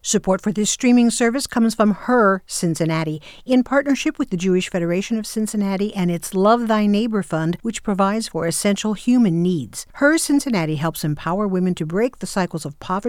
Support for this streaming service comes from Her Cincinnati, in partnership with the Jewish Federation of Cincinnati and its Love Thy Neighbor Fund, which provides for essential human needs. Her Cincinnati helps empower women to break the cycles of poverty